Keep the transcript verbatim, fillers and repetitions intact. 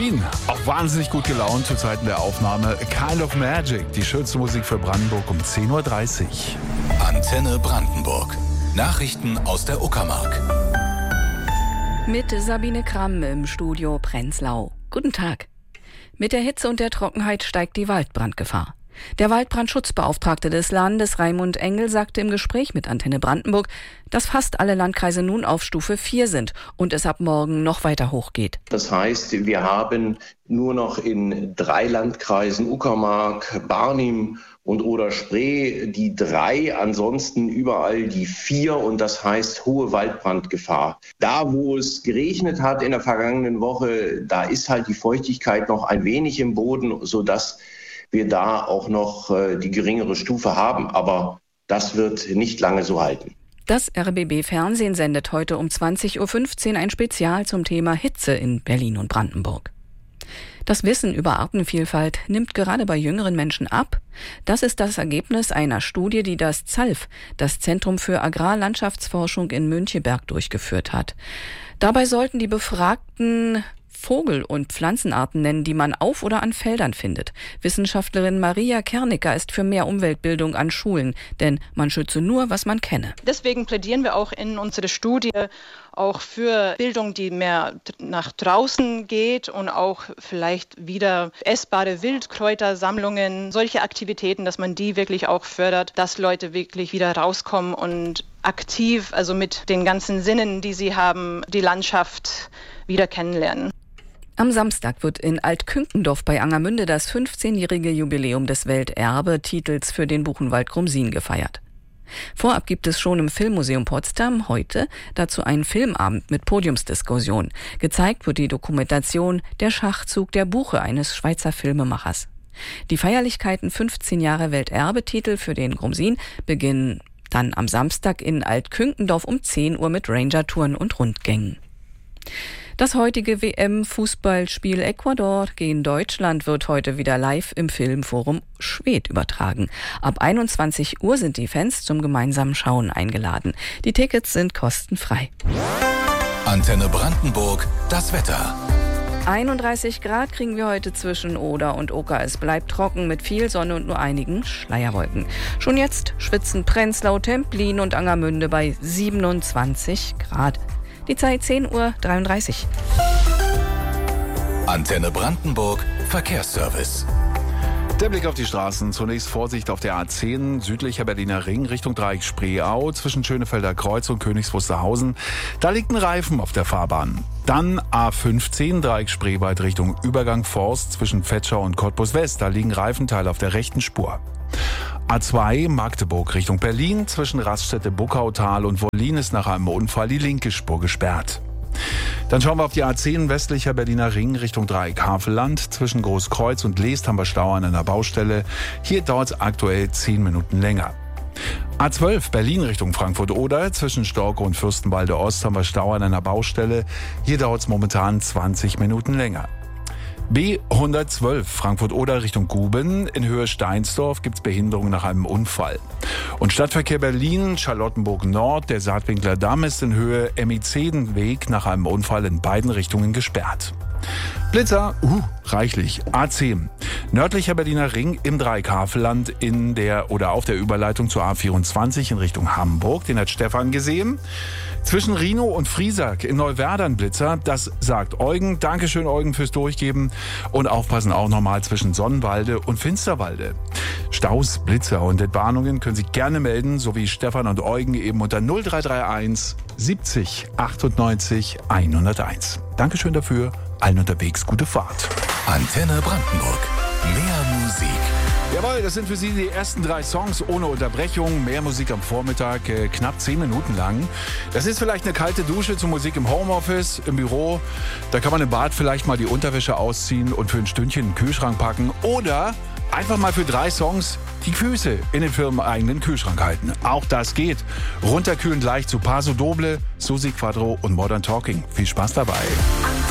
Berlin. Auch wahnsinnig gut gelaunt zu Zeiten der Aufnahme. Kind of Magic, die schönste Musik für Brandenburg um zehn Uhr dreißig. Antenne Brandenburg. Nachrichten aus der Uckermark. Mit Sabine Kramm im Studio Prenzlau. Guten Tag. Mit der Hitze und der Trockenheit steigt die Waldbrandgefahr. Der Waldbrandschutzbeauftragte des Landes, Raimund Engel, sagte im Gespräch mit Antenne Brandenburg, dass fast alle Landkreise nun auf Stufe vier sind und es ab morgen noch weiter hochgeht. Das heißt, wir haben nur noch in drei Landkreisen, Uckermark, Barnim und Oder-Spree, die drei, ansonsten überall die vier, und das heißt hohe Waldbrandgefahr. Da, wo es geregnet hat in der vergangenen Woche, da ist halt die Feuchtigkeit noch ein wenig im Boden, sodass wir da auch noch äh, die geringere Stufe haben. Aber das wird nicht lange so halten. Das R B B-Fernsehen sendet heute um zwanzig Uhr fünfzehn ein Spezial zum Thema Hitze in Berlin und Brandenburg. Das Wissen über Artenvielfalt nimmt gerade bei jüngeren Menschen ab. Das ist das Ergebnis einer Studie, die das ZALF, das Zentrum für Agrarlandschaftsforschung in Müncheberg, durchgeführt hat. Dabei sollten die Befragten Vogel- und Pflanzenarten nennen, die man auf oder an Feldern findet. Wissenschaftlerin Maria Kernicker ist für mehr Umweltbildung an Schulen, denn man schütze nur, was man kenne. Deswegen plädieren wir auch in unserer Studie auch für Bildung, die mehr nach draußen geht und auch vielleicht wieder essbare Wildkräutersammlungen, solche Aktivitäten, dass man die wirklich auch fördert, dass Leute wirklich wieder rauskommen und aktiv, also mit den ganzen Sinnen, die sie haben, die Landschaft wieder kennenlernen. Am Samstag wird in Altkünkendorf bei Angermünde das fünfzehnjährige Jubiläum des Welterbe-Titels für den Buchenwald Grumsin gefeiert. Vorab gibt es schon im Filmmuseum Potsdam heute dazu einen Filmabend mit Podiumsdiskussion. Gezeigt wird die Dokumentation Der Schachzug der Buche eines Schweizer Filmemachers. Die Feierlichkeiten fünfzehn Jahre Welterbe-Titel für den Grumsin beginnen dann am Samstag in Altkünkendorf um zehn Uhr mit Ranger-Touren und Rundgängen. Das heutige W M-Fußballspiel Ecuador gegen Deutschland wird heute wieder live im Filmforum Schwedt übertragen. Ab einundzwanzig Uhr sind die Fans zum gemeinsamen Schauen eingeladen. Die Tickets sind kostenfrei. Antenne Brandenburg, das Wetter. einunddreißig Grad kriegen wir heute zwischen Oder und Oker. Es bleibt trocken mit viel Sonne und nur einigen Schleierwolken. Schon jetzt schwitzen Prenzlau, Templin und Angermünde bei siebenundzwanzig Grad. Die Zeit zehn Uhr dreiunddreißig. Antenne Brandenburg, Verkehrsservice. Der Blick auf die Straßen. Zunächst Vorsicht auf der A zehn, südlicher Berliner Ring, Richtung Dreieck Spreeau, zwischen Schönefelder Kreuz und Königs Wusterhausen. Da liegt ein Reifen auf der Fahrbahn. Dann A fünfzehn, Dreieck Spreewald Richtung Übergang Forst, zwischen Vetschau und Cottbus West. Da liegen Reifenteile auf der rechten Spur. A zwei, Magdeburg Richtung Berlin, zwischen Raststätte Buckautal und Wollin ist nach einem Unfall die linke Spur gesperrt. Dann schauen wir auf die A zehn, westlicher Berliner Ring Richtung Dreieck Havelland. Zwischen Großkreuz und Leest haben wir Stau an einer Baustelle. Hier dauert es aktuell zehn Minuten länger. A zwölf, Berlin Richtung Frankfurt-Oder. Zwischen Storkow und Fürstenwalde Ost haben wir Stau an einer Baustelle. Hier dauert es momentan zwanzig Minuten länger. B hundertzwölf, Frankfurt-Oder Richtung Guben. In Höhe Steinsdorf gibt es Behinderung nach einem Unfall. Und Stadtverkehr Berlin, Charlottenburg Nord, der Saatwinkler Damm ist in Höhe Emizedenweg nach einem Unfall in beiden Richtungen gesperrt. Blitzer, uh, reichlich. A zehn, nördlicher Berliner Ring im Dreieck-Havelland in der oder auf der Überleitung zur A vierundzwanzig in Richtung Hamburg. Den hat Stefan gesehen. Zwischen Rhinow und Friesack in Neuwerdern Blitzer, das sagt Eugen. Dankeschön, Eugen, fürs Durchgeben. Und aufpassen auch nochmal zwischen Sonnenwalde und Finsterwalde. Staus, Blitzer und Entwarnungen können Sie gerne melden, so wie Stefan und Eugen eben unter null drei drei eins siebzig achtundneunzig hunderteins. Dankeschön dafür. Allen unterwegs gute Fahrt. Antenne Brandenburg. Mehr Musik. Jawohl, das sind für Sie die ersten drei Songs ohne Unterbrechung. Mehr Musik am Vormittag, äh, knapp zehn Minuten lang. Das ist vielleicht eine kalte Dusche zur Musik im Homeoffice, im Büro. Da kann man im Bad vielleicht mal die Unterwäsche ausziehen und für ein Stündchen in den Kühlschrank packen. Oder einfach mal für drei Songs die Füße in den firmeneigenen Kühlschrank halten. Auch das geht. Runterkühlen gleich zu Paso Doble, Susi Quadro und Modern Talking. Viel Spaß dabei.